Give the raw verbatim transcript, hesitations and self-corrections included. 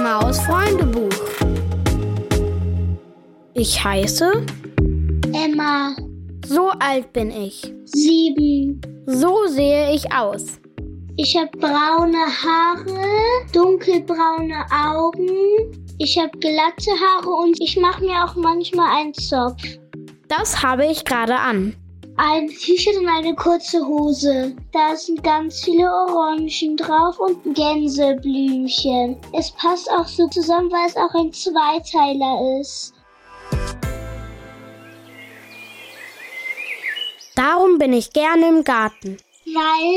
Maus Freundebuch. Ich heiße Emma. So alt bin ich. Sieben. So sehe ich aus. Ich habe braune Haare, dunkelbraune Augen. Ich habe glatte Haare und ich mache mir auch manchmal einen Zopf. Das habe ich gerade an. Ein T-Shirt und eine kurze Hose. Da sind ganz viele Orangen drauf und Gänseblümchen. Es passt auch so zusammen, weil es auch ein Zweiteiler ist. Darum bin ich gerne im Garten. Weil